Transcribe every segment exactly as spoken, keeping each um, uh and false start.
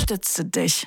du dich?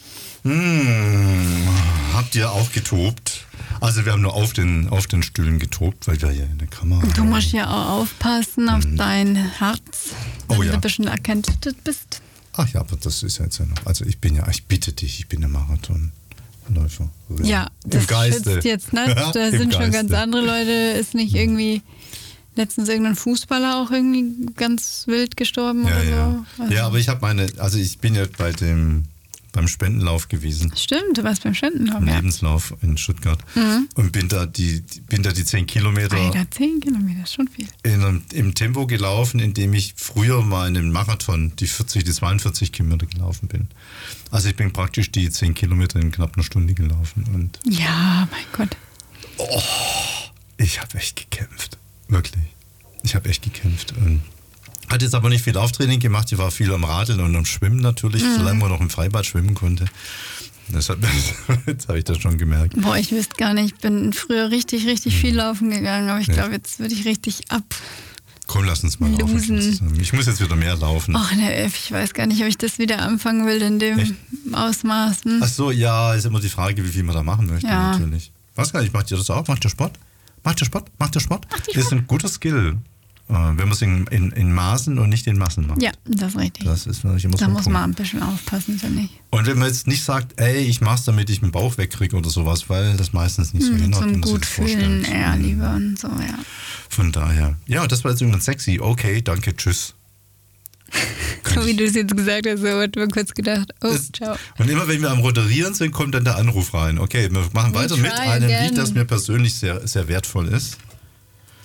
Hm, habt ihr auch getobt? Also wir haben nur auf den, auf den Stühlen getobt, weil wir hier in der Kamera Du haben. musst ja auch aufpassen auf mhm. dein Herz, wenn oh, ja. du ein bisschen erkältet bist. Ach ja, aber das ist ja jetzt ja noch. Also ich bin ja, ich bitte dich, ich bin ein Marathonläufer. Ja, das Im Geiste. schützt jetzt nicht. Da sind Geiste. schon ganz andere Leute. Ist nicht irgendwie letztens irgendein Fußballer auch irgendwie ganz wild gestorben ja, oder ja. so? Also ja, aber ich habe meine, also ich bin ja bei dem beim Spendenlauf gewesen. Stimmt, du warst beim Spendenlauf. Im ja. Lebenslauf in Stuttgart. Mhm. Und bin da die, bin da die zehn Kilometer. Alter, zehn Kilometer ist schon viel. In einem, im Tempo gelaufen, in dem ich früher mal in einem Marathon die vierzig, die zweiundvierzig Kilometer gelaufen bin. Also ich bin praktisch die zehn Kilometer in knapp einer Stunde gelaufen. Und ja, mein Gott. Oh, ich habe echt gekämpft. Wirklich. Ich habe echt gekämpft. Und hat jetzt aber nicht viel Lauftraining gemacht. Ich war viel am Radeln und am Schwimmen natürlich, mhm. solange man noch im Freibad schwimmen konnte. Deshalb, jetzt habe ich das schon gemerkt. Boah, ich wüsste gar nicht, ich bin früher richtig, richtig viel laufen gegangen, aber ich ja. glaube, jetzt würde ich richtig ab. Komm, lass uns mal losen. laufen. Ich muss jetzt wieder mehr laufen. Ach ne, ich weiß gar nicht, ob ich das wieder anfangen will in dem Echt? Ausmaß. Hm? Ach so, ja, ist immer die Frage, wie viel man da machen möchte, ja. natürlich. Was gar nicht, macht ihr das auch? Macht ihr Sport? Macht ihr Sport? Macht ihr Sport? Macht ihr Sport? Ist ein guter Skill. Wenn man es in, in, in Maßen und nicht in Massen macht. Ja, das ist richtig. Das ist natürlich immer da so ein muss Punkt. man ein bisschen aufpassen, finde ich. Und wenn man jetzt nicht sagt, ey, ich mach's, damit ich den Bauch wegkriege oder sowas, weil das meistens nicht so hm, hinhaut. Zum gut fühlen eher lieber und so, ja. Von daher. Ja, das war jetzt irgendwann sexy. Okay, danke, tschüss. So wie du es jetzt gesagt hast, so hat man kurz gedacht, oh, das, ciao. Und immer wenn wir am Roderieren sind, kommt dann der Anruf rein. Okay, wir machen weiter mit einem Lied, das mir persönlich sehr, sehr wertvoll ist.